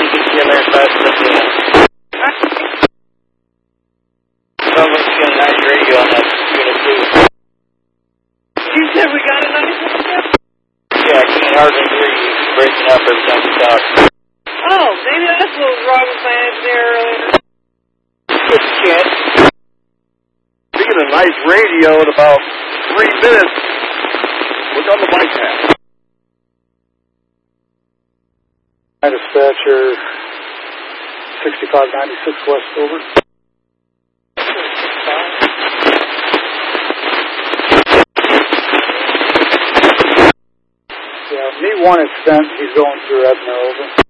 get there fast enough to sounds like you got a nice radio on that unit too. You said we got a nice one? Yeah, I can't hardly hear you breaking up every time you talk. Oh, maybe that's what was wrong with my engineer earlier. Good chance. We get a nice radio in about 3 minutes. Look on the bike path. Dispatcher 6596 West, over. Yeah, me one is sent. He's going through Edna, over.